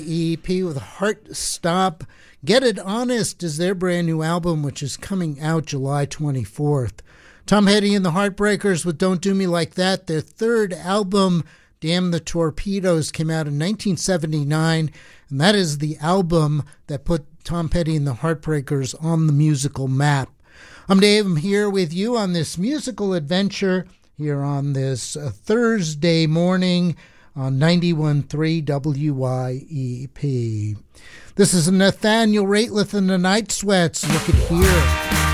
EP with Heart Stop. Get It Honest is their brand new album, which is coming out July 24th. Tom Petty and the Heartbreakers with Don't Do Me Like That. Their third album, Damn the Torpedoes, came out in 1979, and that is the album that put Tom Petty and the Heartbreakers on the musical map. I'm Dave. I'm here with you on this musical adventure here on this Thursday morning on 91.3 WYEP. This is Nathaniel Rateliff and the Night Sweats. Look at here.